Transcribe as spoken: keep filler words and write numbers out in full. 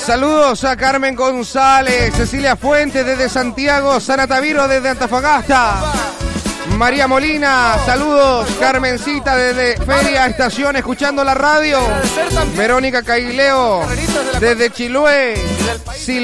Saludos a Carmen González, Cecilia Fuentes desde Santiago, Sana Taviro desde Antofagasta, María Molina, saludos, Carmencita desde Feria Estación escuchando la radio, Verónica Caileo desde Chiloé,